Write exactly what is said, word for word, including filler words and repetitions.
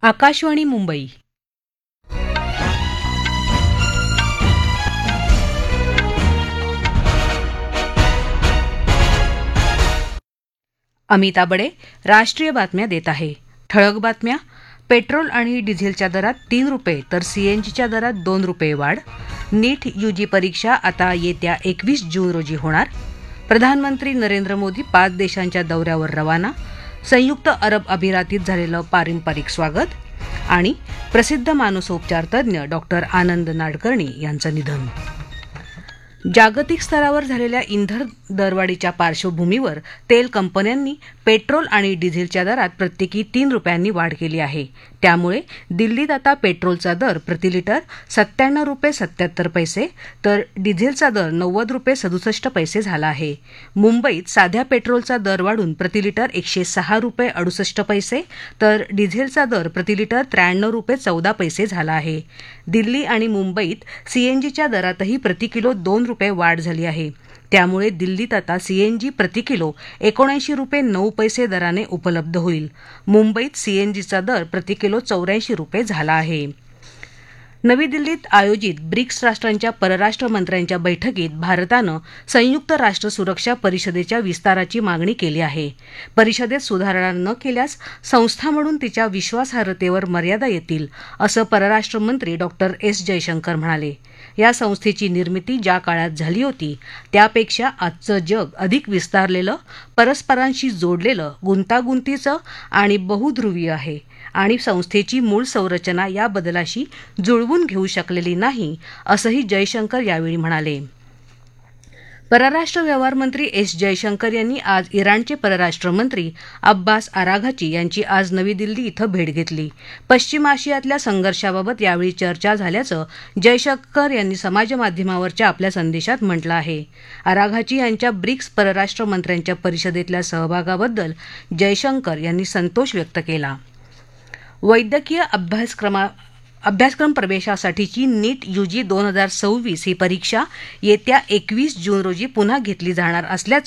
आकाशवाणी मुंबई. अमिता बडे राष्ट्रीय बातम्या देत आहे. ठळक बातम्या. पेट्रोल आणि डिझेलच्या दरात तीन रुपये तर सीएनजीच्या दरात दोन रुपये वाढ. नीट यूजी परीक्षा आता येत्या एकवीस जून रोजी होणार. प्रधानमंत्री नरेंद्र मोदी पाच देशांच्या दौऱ्यावर रवाना. संयुक्त अरब अमिरातीत झालेलं पारंपरिक स्वागत. आणि प्रसिद्ध मानसोपचार तज्ज्ञ डॉक्टर आनंद नाडकर्णी यांचं निधन. जागतिक स्तरावर झालेल्या इंधन दरवाढीच्या पार्श्वभूमीवर तेल कंपन्यांनी पेट्रोल आणि डिझेलच्या दरात प्रत्येकी तीन रुपयांनी वाढ केली आहे. त्यामुळे दिल्लीत आता पेट्रोलचा दर प्रतिलिटर सत्त्याण्णव रुपये सत्याहत्तर पैसे तर डिझेलचा दर नव्वद रुपये सदुसष्ट पैसे झाला आहे. मुंबईत साध्या पेट्रोलचा दर वाढून प्रतिलिटर एकशे सहा रुपये अडुसष्ट पैसे तर डिझेलचा दर प्रतिलिटर त्र्याण्णव रुपये चौदा पैसे झाला आहे. दिल्ली आणि मुंबईत सीएनजीच्या दरातही प्रतिकिलो दोन रुपये वाढ झाली आहे. त्यामुळे दिल्लीत आता सीएनजी प्रतिकिलो एकोणऐंशी रुपये नऊ पैसे दराने उपलब्ध होईल. मुंबईत सीएनजीचा दर प्रतिकिलो चौऱ्याऐंशी रुपये झाला आहे. नवी दिल्लीत आयोजित ब्रिक्स राष्ट्रांच्या परराष्ट्र मंत्र्यांच्या बैठकीत भारतानं संयुक्त राष्ट्र सुरक्षा परिषदेच्या विस्ताराची मागणी केली आहे. परिषदेत सुधारणा न केल्यास संस्था म्हणून तिच्या विश्वासार्हतेवर मर्यादा येतील, असं परराष्ट्र मंत्री डॉक्टर एस जयशंकर म्हणाले. या संस्थेची निर्मिती ज्या काळात झाली होती त्यापेक्षा आजचं जग अधिक विस्तारलेलं, परस्परांशी जोडलेलं, गुंतागुंतीचं आणि बहुध्रुवीय आहे आणि संस्थेची मूळ संरचना या बदलाशी जुळवून घेऊ शकलेली नाही, असंही जयशंकर यावेळी म्हणाले. परराष्ट्र व्यवहार मंत्री एस जयशंकर यांनी आज इराणचे परराष्ट्र मंत्री अब्बास आराघची यांची आज नवी दिल्ली इथं भेट घेतली. पश्चिम आशियातल्या संघर्षाबाबत यावेळी चर्चा झाल्याचं जयशंकर यांनी समाजमाध्यमावरच्या आपल्या संदेशात म्हटलं आहे. आराघची यांच्या ब्रिक्स परराष्ट्र मंत्र्यांच्या परिषदेतल्या सहभागाबद्दल जयशंकर यांनी संतोष व्यक्त केला. वैद्यकीय अभ्यासक्रमा अभ्यासक्रम प्रवेशासाठीची नीट यूजी दोन हजार सव्वीस ही परीक्षा येत्या एकवीस जून रोजी पुन्हा घेतली जाणार असल्याचं